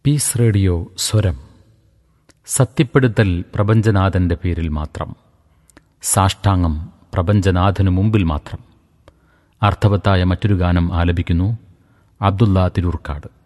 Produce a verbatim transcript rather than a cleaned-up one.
Piece radio സ്വരം. സത്യപ്പെടുത്തൽ പ്രപഞ്ചനാഥന്റെ പേരിൽ മാത്രം. സാഷ്ടാംഗം പ്രപഞ്ചനാഥനു മുമ്പിൽ മാത്രം. അർത്ഥവത്തായ മറ്റൊരു ഗാനം ആലപിക്കുന്നു അബ്ദുള്ള തിരൂർക്കാട്.